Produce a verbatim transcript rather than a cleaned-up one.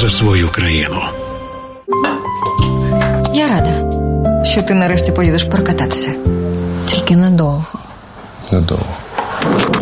за свою країну. Я рада, що ти нарешті поїдеш прокататися. Тільки надовго. Надовго.